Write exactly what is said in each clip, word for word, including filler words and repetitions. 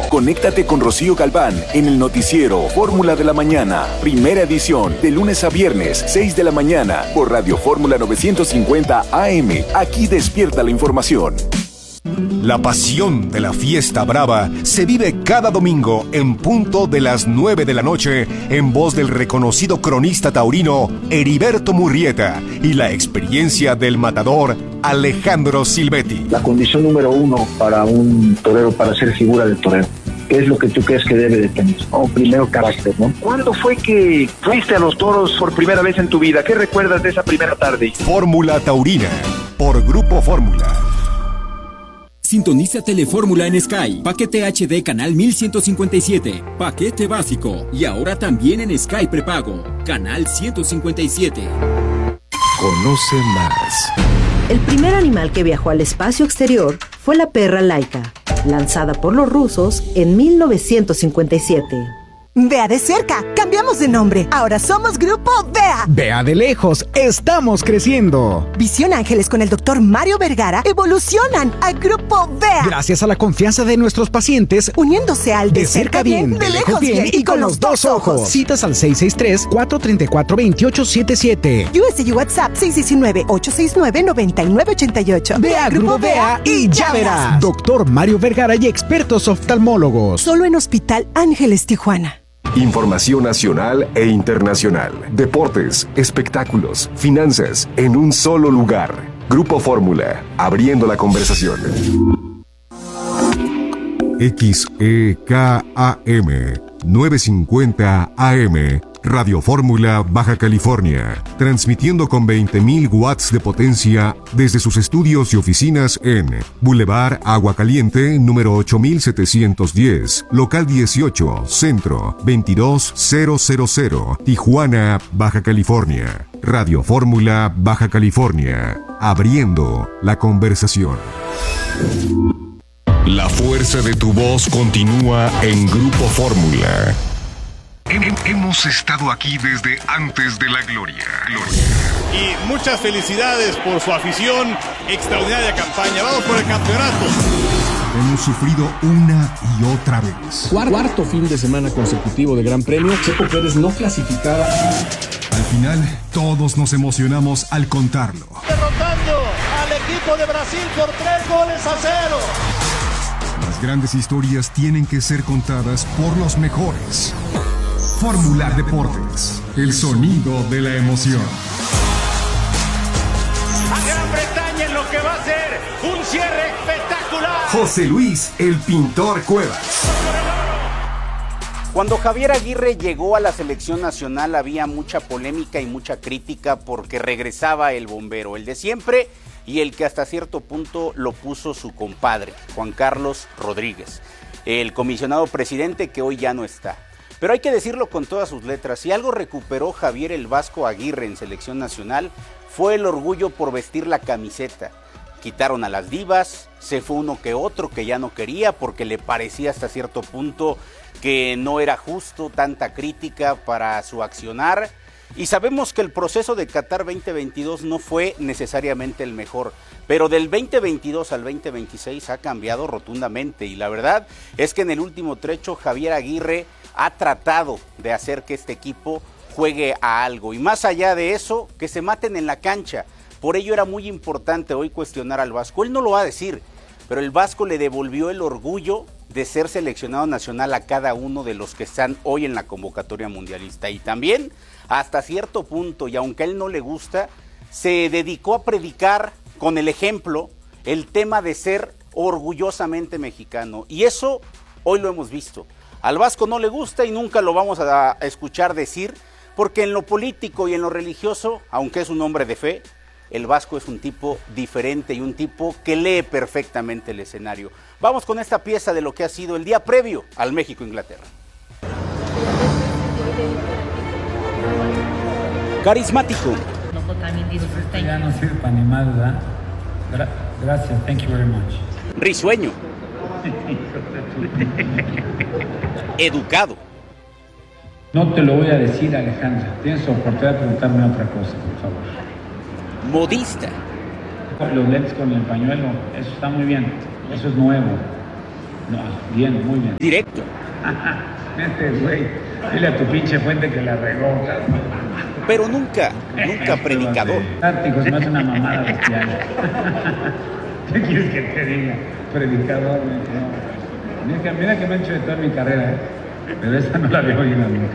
Conéctate con Rocío Galván en el noticiero Fórmula de la Mañana, primera edición, de lunes a viernes, seis de la mañana, por Radio Fórmula novecientos cincuenta A M. Aquí despierta la información. La pasión de la fiesta brava se vive cada domingo en punto de las nueve de la noche en voz del reconocido cronista taurino Heriberto Murrieta y la experiencia del matador Alejandro Silvetti. La condición número uno para un torero, para ser figura del torero, ¿qué es lo que tú crees que debe de tener? Oh, primero, carácter, ¿no? ¿Cuándo fue que fuiste a los toros por primera vez en tu vida? ¿Qué recuerdas de esa primera tarde? Fórmula Taurina, por Grupo Fórmula. Sintoniza Telefórmula en Sky. Paquete H D canal mil ciento cincuenta y siete. Paquete básico. Y ahora también en Sky prepago. Canal ciento cincuenta y siete. Conoce más. El primer animal que viajó al espacio exterior fue la perra Laika, lanzada por los rusos en mil novecientos cincuenta y siete. Vea de cerca, cambiamos de nombre. Ahora somos Grupo Vea. Vea de lejos, estamos creciendo. Visión Ángeles con el doctor Mario Vergara evolucionan a Grupo Vea. Gracias a la confianza de nuestros pacientes, uniéndose al de, de cerca bien, de lejos bien y con los dos ojos. Citas al seis seis tres, cuatro tres cuatro, dos ocho siete siete. U S D WhatsApp seis uno nueve, ocho seis nueve, nueve nueve ocho ocho. Vea Grupo Vea y ya verás. Doctor Mario Vergara y expertos oftalmólogos. Solo en Hospital Ángeles Tijuana. Información nacional e internacional. Deportes, espectáculos, finanzas, en un solo lugar. Grupo Fórmula, abriendo la conversación. X E K A M, novecientos cincuenta A M, Radio Fórmula, Baja California, transmitiendo con veinte mil watts de potencia desde sus estudios y oficinas en Boulevard Agua Caliente, número ocho mil setecientos diez, local dieciocho, Centro, veintidós mil, Tijuana, Baja California. Radio Fórmula, Baja California, abriendo la conversación. La fuerza de tu voz continúa en Grupo Fórmula. Hemos estado aquí desde antes de la gloria. gloria. Y muchas felicidades por su afición, extraordinaria campaña. Vamos por el campeonato. Hemos sufrido una y otra vez. Cuarto fin de semana consecutivo de Gran Premio. Checo Pérez no clasificaba. Al final, todos nos emocionamos al contarlo. Derrotando al equipo de Brasil por tres goles a cero. Las grandes historias tienen que ser contadas por los mejores. Fórmula Deportes, el sonido de la emoción. A Gran Bretaña en lo que va a ser un cierre espectacular. José Luis, el pintor Cuevas. Cuando Javier Aguirre llegó a la selección nacional había mucha polémica y mucha crítica porque regresaba el bombero, el de siempre y el que hasta cierto punto lo puso su compadre, Juan Carlos Rodríguez, el comisionado presidente que hoy ya no está. Pero hay que decirlo con todas sus letras, si algo recuperó Javier el Vasco Aguirre en selección nacional fue el orgullo por vestir la camiseta. Quitaron a las divas, se fue uno que otro que ya no quería porque le parecía hasta cierto punto que no era justo tanta crítica para su accionar. Y sabemos que el proceso de Qatar veinte veintidós no fue necesariamente el mejor, pero del veinte veintidós al veinte veintiséis ha cambiado rotundamente y la verdad es que en el último trecho Javier Aguirre ha tratado de hacer que este equipo juegue a algo y más allá de eso, que se maten en la cancha. Por ello era muy importante hoy cuestionar al Vasco. Él no lo va a decir, pero el Vasco le devolvió el orgullo de ser seleccionado nacional a cada uno de los que están hoy en la convocatoria mundialista. Y también, hasta cierto punto, y aunque a él no le gusta, se dedicó a predicar con el ejemplo el tema de ser orgullosamente mexicano. Y eso hoy lo hemos visto. Al Vasco no le gusta y nunca lo vamos a escuchar decir, porque en lo político y en lo religioso, aunque es un hombre de fe, el Vasco es un tipo diferente y un tipo que lee perfectamente el escenario. Vamos con esta pieza de lo que ha sido el día previo al México-Inglaterra. Carismático. Ya no sirve para ni más, ¿verdad? Gra- gracias, thank you very much. Risueño. Educado. No te lo voy a decir, Alejandra. Tienes oportunidad de preguntarme otra cosa, por favor. Modista. Los lentes con el pañuelo, eso está muy bien. Eso es nuevo. No, bien, muy bien. Directo. Vete, güey. Dile a tu pinche fuente que la regó. Pero nunca, nunca predicador. Árticos, no es una mamada bestial. ¿Qué quieres que te diga? Predicador, no. Mira que, mira que me he hecho de toda mi carrera, ¿eh? Pero esa no la había oído nunca.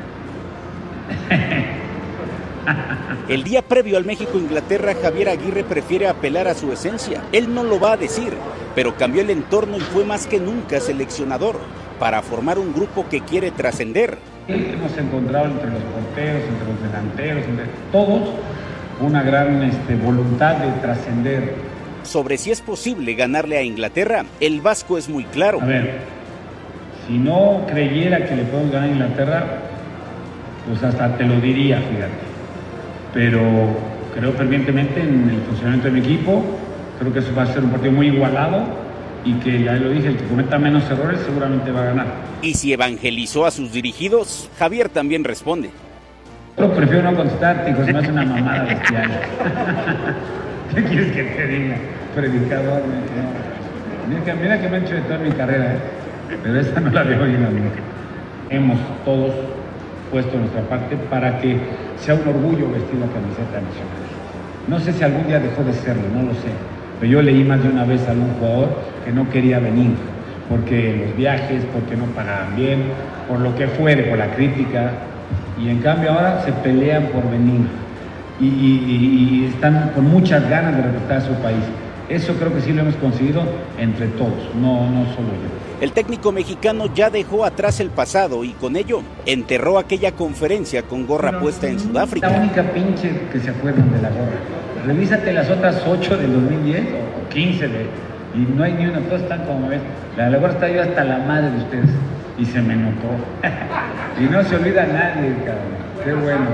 El día previo al México-Inglaterra, Javier Aguirre prefiere apelar a su esencia. Él no lo va a decir, pero cambió el entorno y fue más que nunca seleccionador para formar un grupo que quiere trascender. Hemos encontrado entre los porteros, entre los delanteros, entre todos, una gran este, voluntad de trascender. Sobre si es posible ganarle a Inglaterra, el vasco es muy claro. A ver, si no creyera que le podemos ganar a Inglaterra, pues hasta te lo diría, fíjate. Pero creo fervientemente en el funcionamiento de mi equipo, creo que eso va a ser un partido muy igualado y que, ya lo dije, el que cometa menos errores seguramente va a ganar. Y si evangelizó a sus dirigidos, Javier también responde. Yo prefiero no contestar, tío, se me hace una mamada bestial. ¿Qué quieres que te diga? Predicador, no. Mira que, mira que me he hecho de toda mi carrera, ¿eh? Pero esta no la había oído nunca. Hemos todos puesto nuestra parte para que sea un orgullo vestir la camiseta nacional. No sé si algún día dejó de serlo, no lo sé. Pero yo leí más de una vez a algún jugador que no quería venir, porque los viajes, porque no pagaban bien, por lo que fuere, por la crítica. Y en cambio ahora se pelean por venir y, y, y están con muchas ganas de representar a su país. Eso creo que sí lo hemos conseguido entre todos, no, no solo yo. El técnico mexicano ya dejó atrás el pasado y con ello enterró aquella conferencia con gorra Pero, puesta en Sudáfrica. La única pinche que se acuerdan de la gorra. Revísate las otras ocho del dos mil diez o quince de, y no hay ni una, todas están como ves. La, la gorra está yo hasta la madre de ustedes y se me notó. Y no se olvida nadie, cabrón. Qué bueno.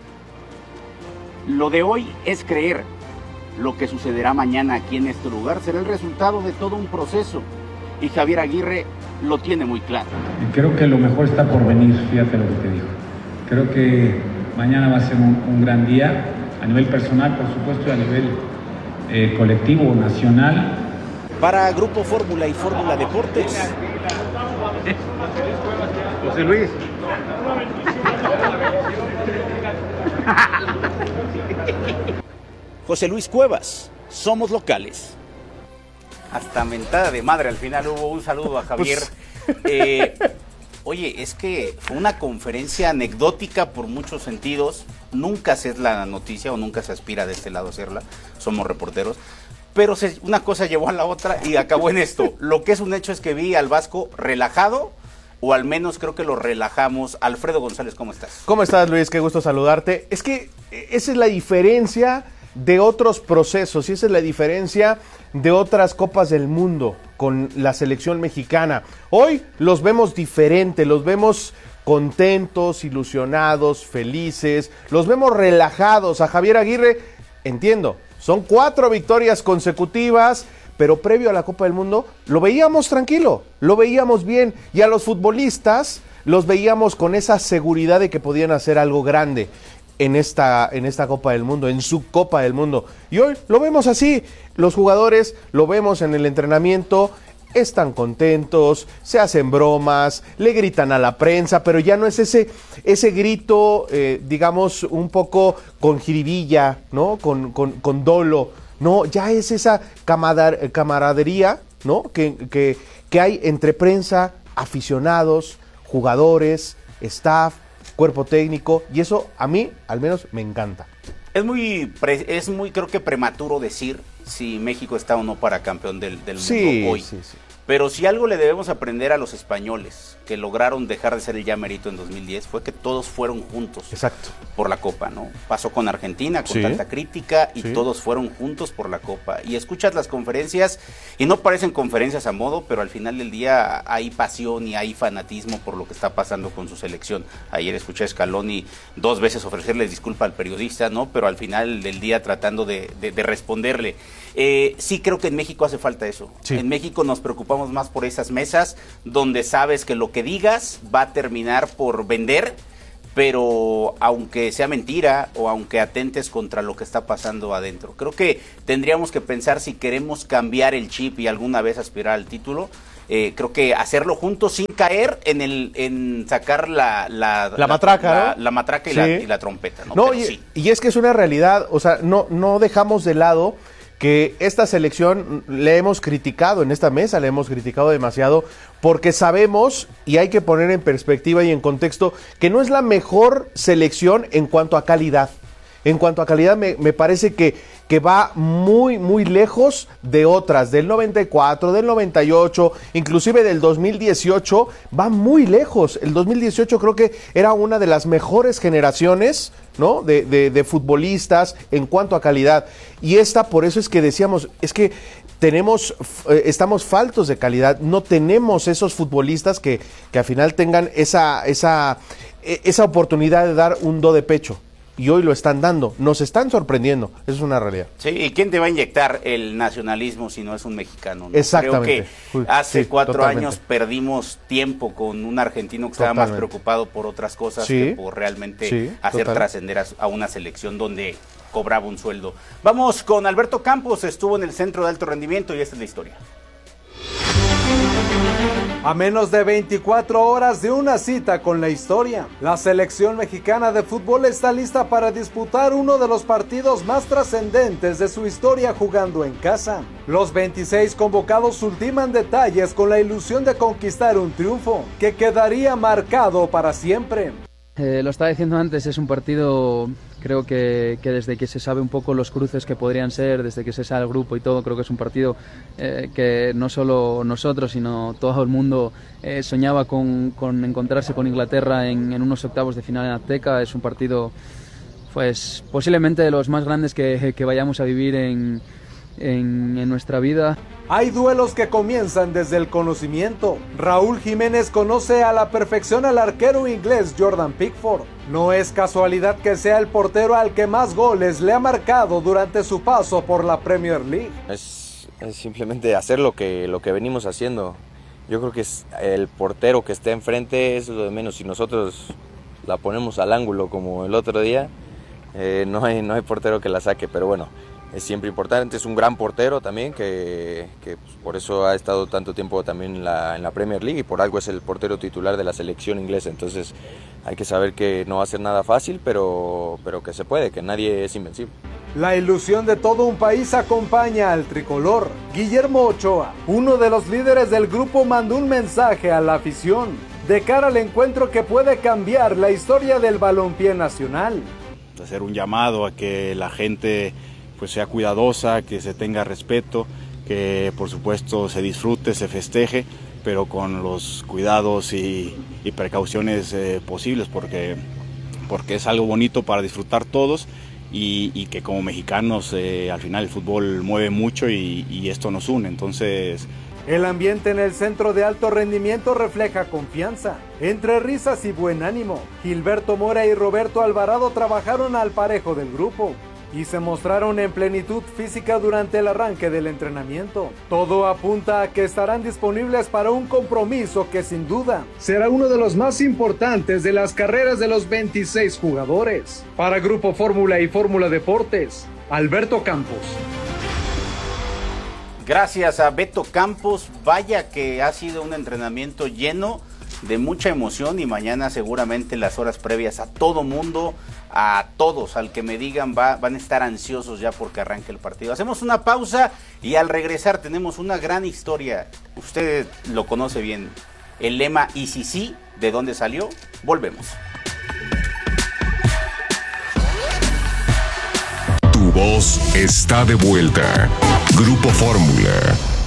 Lo de hoy es creer. Lo que sucederá mañana aquí en este lugar será el resultado de todo un proceso. Y Javier Aguirre lo tiene muy claro. Y creo que lo mejor está por venir, fíjate lo que te digo. Creo que mañana va a ser un, un gran día, a nivel personal, por supuesto, y a nivel eh, colectivo, nacional. Para Grupo Fórmula y Fórmula Deportes. José Luis. José Luis Cuevas, somos locales. Hasta mentada de madre al final hubo. Un saludo a Javier. Pues... Eh, oye, es que fue una conferencia anecdótica por muchos sentidos. Nunca se es la noticia o nunca se aspira de este lado a hacerla. Somos reporteros. Pero se, una cosa llevó a la otra y acabó en esto. Lo que es un hecho es que vi al Vasco relajado, o al menos creo que lo relajamos. Alfredo González, ¿cómo estás? ¿Cómo estás, Luis? Qué gusto saludarte. Es que esa es la diferencia de otros procesos y esa es la diferencia de otras copas del mundo con la selección mexicana. Hoy los vemos diferente, los vemos contentos, ilusionados, felices, los vemos relajados. A Javier Aguirre, entiendo, son cuatro victorias consecutivas, pero previo a la Copa del Mundo lo veíamos tranquilo, lo veíamos bien, y a los futbolistas los veíamos con esa seguridad de que podían hacer algo grande en esta, en esta Copa del Mundo, en su Copa del Mundo. Y hoy lo vemos así, los jugadores lo vemos en el entrenamiento, están contentos, se hacen bromas, le gritan a la prensa, pero ya no es ese, ese grito, eh, digamos, un poco con jiribilla, ¿no? Con, con, con dolo, no, ya es esa camadar, camaradería, ¿no? Que, que, que hay entre prensa, aficionados, jugadores, staff, cuerpo técnico, y eso a mí al menos me encanta. Es muy, es muy creo que prematuro decir si México está o no para campeón del, del sí, mundo hoy. Sí, sí. Pero si algo le debemos aprender a los españoles, que lograron dejar de ser el ya merito en dos mil diez, fue que todos fueron juntos. Exacto. Por la Copa, ¿no? Pasó con Argentina, con sí. tanta crítica, y sí. todos fueron juntos por la Copa. Y escuchas las conferencias, y no parecen conferencias a modo, pero al final del día hay pasión y hay fanatismo por lo que está pasando con su selección. Ayer escuché a Scaloni dos veces ofrecerle disculpa al periodista, ¿no? Pero al final del día tratando de, de, de responderle. Eh, sí creo que en México hace falta eso. Sí. En México nos preocupamos más por esas mesas donde sabes que lo que digas va a terminar por vender, pero aunque sea mentira o aunque atentes contra lo que está pasando adentro. Creo que tendríamos que pensar si queremos cambiar el chip y alguna vez aspirar al título, eh, creo que hacerlo juntos sin caer en el en sacar la la, la matraca, la, ¿no? la matraca y, sí. la, y la trompeta, ¿no? No, Pero y, sí. y es que es una realidad, o sea, no, no dejamos de lado que esta selección le hemos criticado en esta mesa, le hemos criticado demasiado, porque sabemos, y hay que poner en perspectiva y en contexto, que no es la mejor selección en cuanto a calidad. En cuanto a calidad, me, me parece que, que va muy, muy lejos de otras, del noventa y cuatro, del noventa y ocho, inclusive del dos mil dieciocho, va muy lejos. El dos mil dieciocho creo que era una de las mejores generaciones, ¿no? De, de, de futbolistas en cuanto a calidad. Y esta, por eso es que decíamos, es que tenemos, eh, estamos faltos de calidad, no tenemos esos futbolistas que, que al final tengan esa, esa, esa oportunidad de dar un do de pecho. Y hoy lo están dando, nos están sorprendiendo, eso es una realidad. Sí, ¿y quién te va a inyectar el nacionalismo si no es un mexicano, ¿no? Exactamente. Creo que hace sí, cuatro totalmente. años perdimos tiempo con un argentino que Totalmente. estaba más preocupado por otras cosas Sí. que por realmente Sí, hacer total. trascender a, a una selección donde cobraba un sueldo. Vamos con Alberto Campos, estuvo en el Centro de Alto Rendimiento y esta es la historia. A menos de veinticuatro horas de una cita con la historia, la selección mexicana de fútbol está lista para disputar uno de los partidos más trascendentes de su historia jugando en casa. Los veintiséis convocados ultiman detalles con la ilusión de conquistar un triunfo que quedaría marcado para siempre. Eh, lo estaba diciendo antes, es un partido, creo que, que desde que se sabe un poco los cruces que podrían ser, desde que se sabe el grupo y todo, creo que es un partido eh, que no solo nosotros, sino todo el mundo eh, soñaba con, con encontrarse con Inglaterra en, en unos octavos de final en Azteca. Es un partido, pues, posiblemente de los más grandes que, que vayamos a vivir en, en, en nuestra vida. Hay duelos que comienzan desde el conocimiento. Raúl Jiménez conoce a la perfección al arquero inglés Jordan Pickford. No es casualidad que sea el portero al que más goles le ha marcado durante su paso por la Premier League. Es, es simplemente hacer lo que, lo que venimos haciendo. Yo creo que es el portero que esté enfrente es lo de menos. Si nosotros la ponemos al ángulo como el otro día, eh, no hay, no hay portero que la saque, pero bueno. Es siempre importante, es un gran portero también, que, que pues, por eso ha estado tanto tiempo también en la, en la Premier League y por algo es el portero titular de la selección inglesa. Entonces hay que saber que no va a ser nada fácil, pero, pero que se puede, que nadie es invencible. La ilusión de todo un país acompaña al tricolor. Guillermo Ochoa, uno de los líderes del grupo, mandó un mensaje a la afición de cara al encuentro que puede cambiar la historia del balompié nacional. Hacer un llamado a que la gente pues sea cuidadosa, que se tenga respeto, que por supuesto se disfrute, se festeje, pero con los cuidados y, y precauciones eh, posibles, porque, porque es algo bonito para disfrutar todos y, y que como mexicanos eh, al final el fútbol mueve mucho y, y esto nos une, entonces... El ambiente en el Centro de Alto Rendimiento refleja confianza, entre risas y buen ánimo. Gilberto Mora y Roberto Alvarado trabajaron al parejo del grupo y se mostraron en plenitud física durante el arranque del entrenamiento. Todo apunta a que estarán disponibles para un compromiso que sin duda será uno de los más importantes de las carreras de los veintiséis jugadores. Para Grupo Fórmula y Fórmula Deportes, Alberto Campos. Gracias a Beto Campos, vaya que ha sido un entrenamiento lleno de mucha emoción y mañana seguramente las horas previas a todo mundo, a todos, al que me digan va, van a estar ansiosos ya porque arranque el partido. Hacemos una pausa y al regresar tenemos una gran historia, usted lo conoce bien, el lema "y si sí", ¿de dónde salió? Volvemos. Tu voz está de vuelta. Grupo Fórmula.